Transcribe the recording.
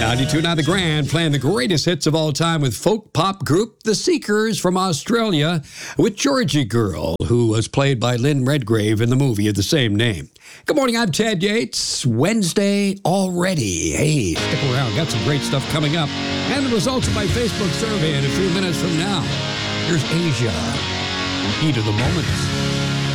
92.9 The Grand, playing the greatest hits of all time with folk pop group The Seekers from Australia with Georgie Girl, who was played by Lynn Redgrave in the movie of the same name. Good morning, I'm Ted Yates. Wednesday already. Hey, stick around. Got some great stuff coming up. And the results of my Facebook survey in a few minutes from now. Here's Asia. Heat of the moment.